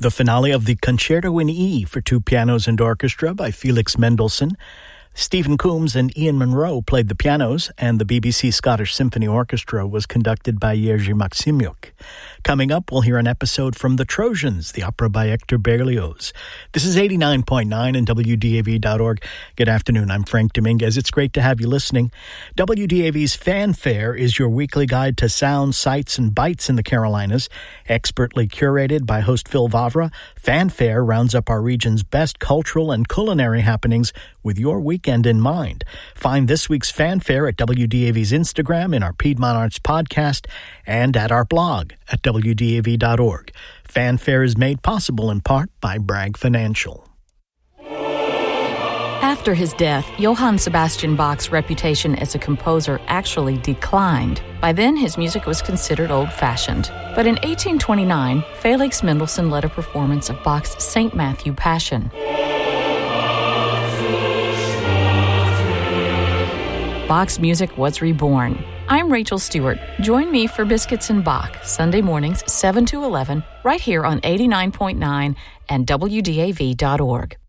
The finale of the Concerto in E for two pianos and orchestra by Felix Mendelssohn. Stephen Coombs and Ian Munro played the pianos, and the BBC Scottish Symphony Orchestra was conducted by Jerzy Maksymyuk. Coming up, we'll hear an episode from The Trojans, the opera by Hector Berlioz. This is 89.9 and WDAV.org. Good afternoon, I'm Frank Dominguez. It's great to have you listening. WDAV's Fanfare is your weekly guide to sounds, sights, and bites in the Carolinas. Expertly curated by host Phil Vavra, Fanfare rounds up our region's best cultural and culinary happenings with your weekend in mind. Find this week's Fanfare at WDAV's Instagram, in our Piedmont Arts podcast, and at our blog at WDAV.org. Fanfare is made possible in part by Bragg Financial. After his death, Johann Sebastian Bach's reputation as a composer actually declined. By then, his music was considered old-fashioned. But in 1829, Felix Mendelssohn led a performance of Bach's St. Matthew Passion. Bach's music was reborn. I'm Rachel Stewart. Join me for Biscuits and Bach, Sunday mornings 7 to 11, right here on 89.9 and WDAV.org.